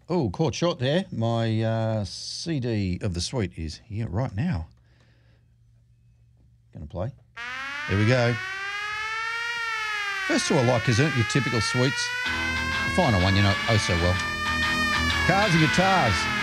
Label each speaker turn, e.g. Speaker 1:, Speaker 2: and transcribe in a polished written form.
Speaker 1: Oh, caught short there. My CD of the Sweet is here right now. Going to play. There we go. First two I like, isn't it? Your typical Sweets. The final one, you know oh so well. Cars and Guitars.